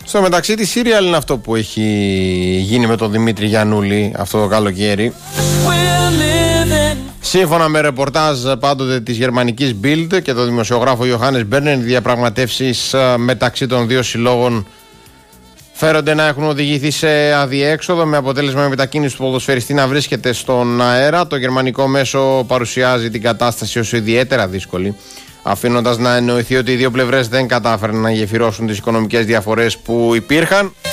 Στο μεταξύ, τη Σύριαλ είναι αυτό που έχει γίνει με τον Δημήτρη Γιαννούλη αυτό το καλοκαίρι. Σύμφωνα με ρεπορτάζ πάντοτε της γερμανικής Bild και τον δημοσιογράφο Johannes Berner, οι διαπραγματεύσεις μεταξύ των δύο συλλόγων φέρονται να έχουν οδηγηθεί σε αδιέξοδο, με αποτέλεσμα η μετακίνηση του ποδοσφαιριστή να βρίσκεται στον αέρα. Το γερμανικό μέσο παρουσιάζει την κατάσταση ως ιδιαίτερα δύσκολη, αφήνοντας να εννοηθεί ότι οι δύο πλευρές δεν κατάφεραν να γεφυρώσουν τις οικονομικές διαφορές που υπήρχαν.